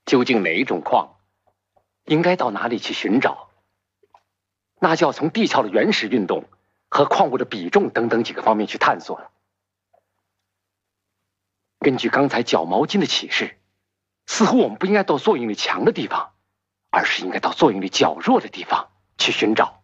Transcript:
究竟哪一种矿，应该到哪里去寻找，那就要从地壳的原始运动和矿物的比重等等几个方面去探索了。根据刚才绞毛巾的启示，似乎我们不应该到作用力强的地方，而是应该到作用力较弱的地方去寻找。